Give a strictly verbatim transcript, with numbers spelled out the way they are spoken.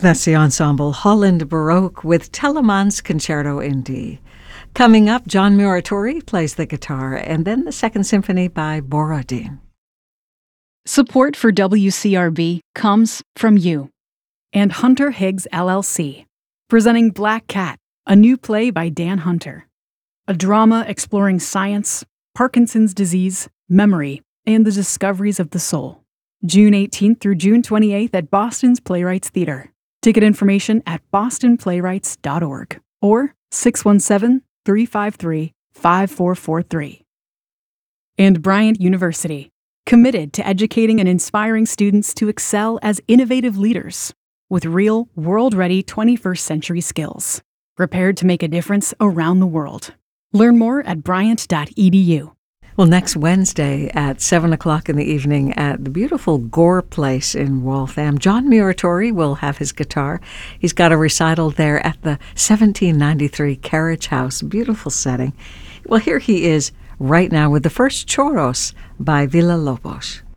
That's the ensemble Holland Baroque with Telemann's Concerto in D. Coming up, John Muratori plays the guitar, and then the Second Symphony by Borodin. Support for W C R B comes from you and Hunter Higgs L L C, presenting Black Cat, a new play by Dan Hunter. A drama exploring science, Parkinson's disease, memory, and the discoveries of the soul. June eighteenth through June twenty-eighth at Boston's Playwrights Theatre. Ticket information at boston playwrights dot org or six one seven, three five three, five four four three. And Bryant University, committed to educating and inspiring students to excel as innovative leaders with real, world-ready twenty-first century skills, prepared to make a difference around the world. Learn more at bryant dot e d u. Well, next Wednesday at seven o'clock in the evening at the beautiful Gore Place in Waltham, John Muratori will have his guitar. He's got a recital there at the seventeen ninety-three Carriage House. Beautiful setting. Well, here he is right now with the first Choros by Villa-Lobos.